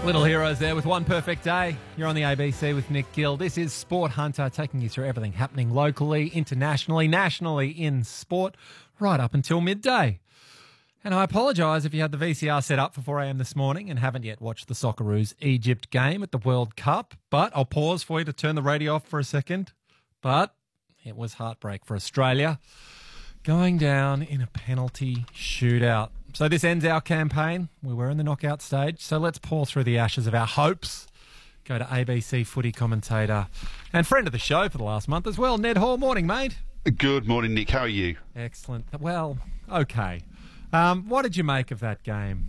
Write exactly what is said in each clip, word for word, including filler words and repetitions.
Little Heroes there with One Perfect Day. You're on the A B C with Nick Gill. This is Sport Hunter, taking you through everything happening locally, internationally, nationally in sport, right up until midday. And I apologise if you had the V C R set up for four a.m. this morning and haven't yet watched the Socceroos Egypt game at the World Cup, but I'll pause for you to turn the radio off for a second. But it was heartbreak for Australia, going down in a penalty shootout. So this ends our campaign. We were in the knockout stage, so let's pour through the ashes of our hopes. Go to A B C footy commentator and friend of the show for the last month as well, Ned Hall. Morning, mate. Good morning, Nick. How are you? Excellent. Well, okay. Um, what did you make of that game?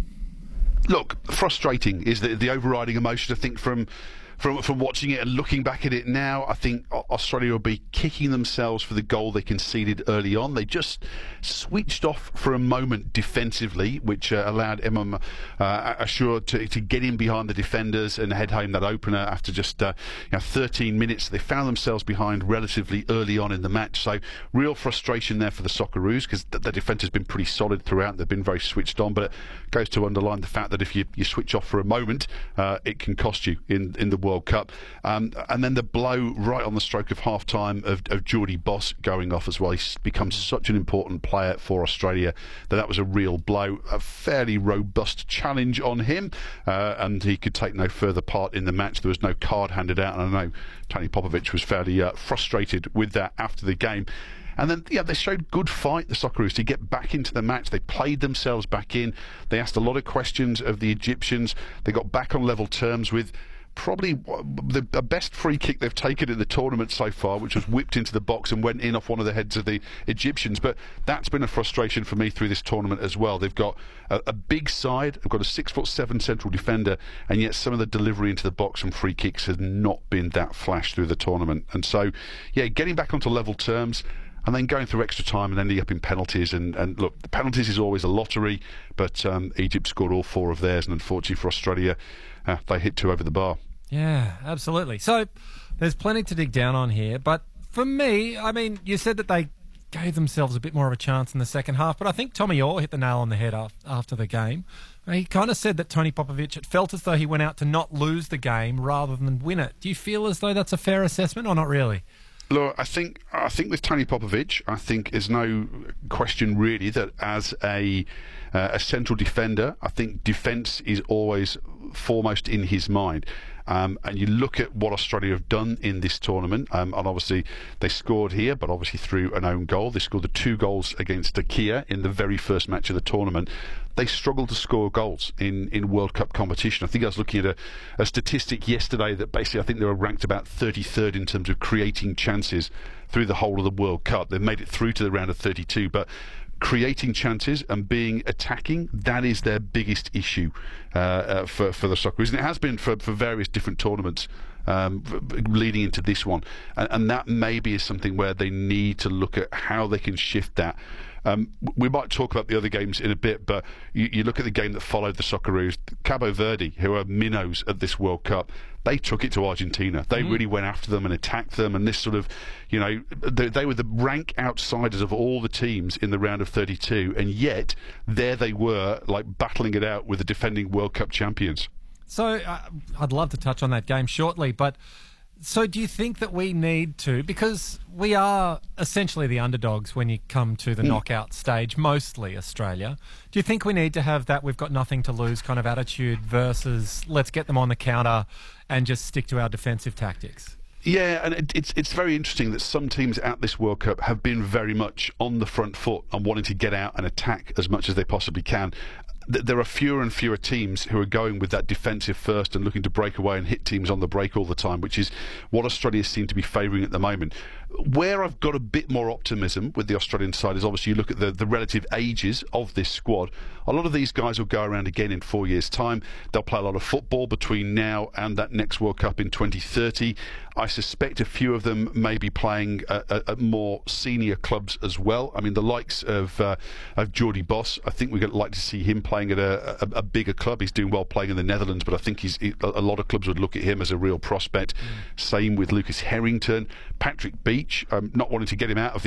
Look, frustrating is the, the overriding emotion, I think, from from from watching it and looking back at it now. I think Australia will be kicking themselves for the goal they conceded early on. They just switched off for a moment defensively, which uh, allowed Emma uh, Ashur to, to get in behind the defenders and head home that opener after just uh, you know, thirteen minutes. They found themselves behind relatively early on in the match. So real frustration there for the Socceroos, because the, the defence has been pretty solid throughout. They've been very switched on, but it goes to underline the fact that if you, you switch off for a moment, uh, it can cost you in, in the World Cup. Um, and then the blow right on the stroke of half-time of, of Jordy Boss going off as well. He's become such an important player for Australia that that was a real blow. A fairly robust challenge on him, uh, and he could take no further part in the match. There was no card handed out, and I know Tony Popovic was fairly uh, frustrated with that after the game. And then, yeah, they showed good fight, the Socceroos, to get back into the match. They played themselves back in. They asked a lot of questions of the Egyptians. They got back on level terms with probably the, the best free kick they've taken in the tournament so far, which was whipped into the box and went in off one of the heads of the Egyptians. But that's been a frustration for me through this tournament as well. They've got a, a big side, they've got a six foot seven central defender, and yet some of the delivery into the box and free kicks has not been that flash through the tournament. And so, yeah, getting back onto level terms and then going through extra time and ending up in penalties. And, and look, the penalties is always a lottery, but um, Egypt scored all four of theirs, and unfortunately for Australia, uh, they hit two over the bar. Yeah, absolutely. So there's plenty to dig down on here, but for me, I mean, you said that they gave themselves a bit more of a chance in the second half, but I think Tommy Orr hit the nail on the head after the game. He kind of said that Tony Popovic, it felt as though he went out to not lose the game rather than win it. Do you feel as though that's a fair assessment or not really? Look, I think I think with Tony Popovic, I think there's no question really that as a uh, a central defender, I think defence is always foremost in his mind. Um, and you look at what Australia have done in this tournament, um, and obviously they scored here, but obviously through an own goal. They scored the two goals against Turkey in the very first match of the tournament. They struggled to score goals in, in World Cup competition. I think I was looking at a, a statistic yesterday that basically I think they were ranked about thirty-third in terms of creating chances through the whole of the World Cup. They made it through to the round of thirty-two, but creating chances and being attacking, that is their biggest issue uh, uh, for, for the Socceroos. And it has been for, for various different tournaments um, leading into this one. And, and that maybe is something where they need to look at how they can shift that. Um, we might talk about the other games in a bit, but you, you look at the game that followed the Socceroos, Cabo Verde, who are minnows at this World Cup, they took it to Argentina. They mm. really went after them and attacked them, and this sort of, you know, they, they were the rank outsiders of all the teams in the round of thirty-two, and yet there they were, like battling it out with the defending World Cup champions. So uh, I'd love to touch on that game shortly, but so do you think that we need to, because we are essentially the underdogs when you come to the mm. knockout stage, mostly Australia, do you think we need to have that we've got nothing to lose kind of attitude versus let's get them on the counter and just stick to our defensive tactics? Yeah, and it, it's it's very interesting that some teams at this World Cup have been very much on the front foot and wanting to get out and attack as much as they possibly can. There are fewer and fewer teams who are going with that defensive first and looking to break away and hit teams on the break all the time, which is what Australia seem to be favouring at the moment. Where I've got a bit more optimism with the Australian side is obviously you look at the, the relative ages of this squad. A lot of these guys will go around again in four years' time. They'll play a lot of football between now and that next World Cup in twenty thirty. I suspect a few of them may be playing at, at, at more senior clubs as well. I mean, the likes of uh, of Jordy Boss, I think we'd like to see him playing at a, a, a bigger club. He's doing well playing in the Netherlands, but I think he's he, a lot of clubs would look at him as a real prospect. Mm. Same with Lucas Harrington, Patrick Beach. Um, not wanting to get him out of the